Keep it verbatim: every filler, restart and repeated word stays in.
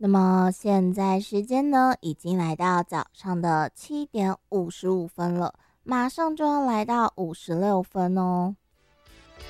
那么现在时间呢，已经来到早上的七点五十五分了，马上就要来到五十六分哦。